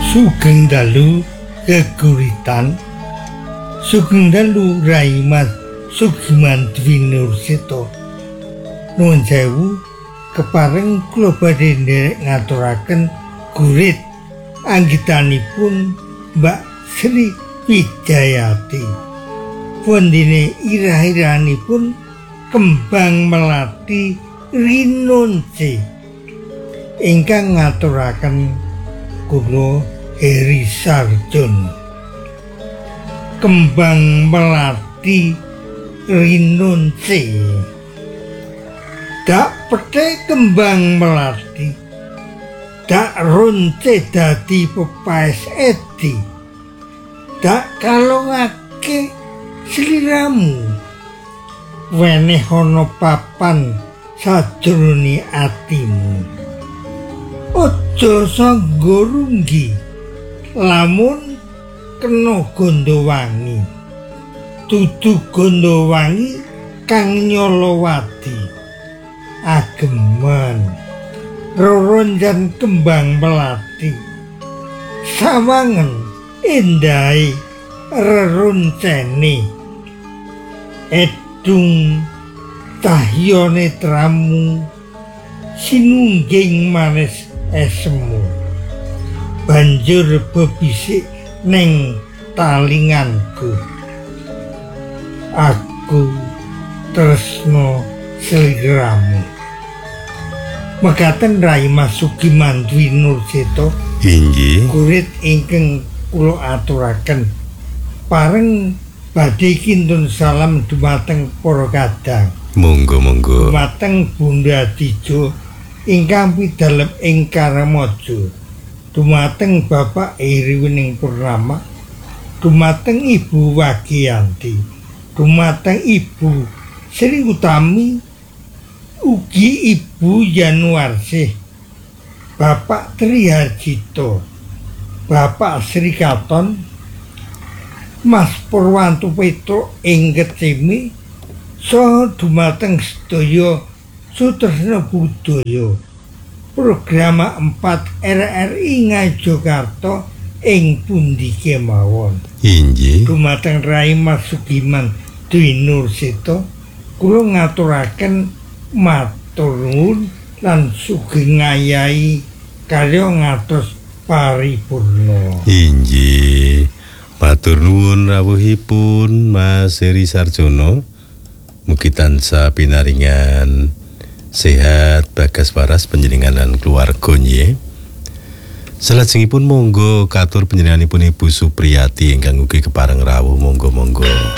Sugeng dalu geguritan. Sugeng dalu Rai Mas Sugiman Dwinurseto. Nuwun sewu kepareng kula badhe nderek ngaturaken gurit anggitanipun Mbak Sri Wijayati. Wondene irah-irahanipun kembang melati rinonce ingkang ngaturaken kula Heri Sarjono. Kembang melati rinonce. Dak pete kembang melati, dak ronce dadi pepaes edi, dak kalongake sliramu, weneh ana papan sajroning atimu. Aja sangga runggi lamun kena Gondowangi, dudu Gondowangi kang nyolowati. Ageman roronjan kembang melati sawangen endahe reroncene edung cahya netramu sinungging manis esemu banjur bebisik neng talinganku. Aku tresno sliramu. Mekaten Rai Mas Sugiman Dwinurseto. Inggih. Kurit ingkang kula aturaken pareng badhe kintun salam dumateng para kadang. Monggo. Dumateng Bunda Dijo ingkang pidalem ing Karamaja. Dumateng Bapak Iriwining Purnama. Dumateng Ibu Wagiyanti. Dumateng Ibu Sri Utami. Ugi Ibu Yanuarsih, Bapak Trihardito, Bapak Sri Katon, Mas Purwanto Petro ing Kecimi, saha dumateng sedaya sutresna budaya. Program 4 RRI Ngajogarta ing pundi kemawon. Inggih. Dumateng Rai Mas Sugiman Dwinurseto, kula ngaturaken matur nuwun lan sugeng ngayahi kalih ngatos paripurna. Inggih. Matur nuwun rawuhipun Mas Heri Sarjono. Mugi tansah pinaringan sehat bagas waras panjenengan lan keluarga nggih. Salajengipun monggo katur panjenenganipun Ibu Supriyati ingkang ugi kepareng rawuh monggo.